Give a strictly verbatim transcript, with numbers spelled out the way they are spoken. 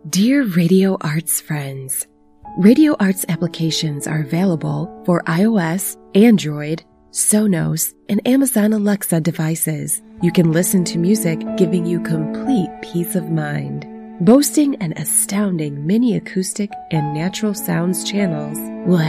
Dear Radio Arts friends, Radio Arts applications are available for iOS, Android, Sonos, and Amazon Alexa devices. You can listen to music, giving you complete peace of mind. Boasting an astounding mini acoustic and natural sounds channels will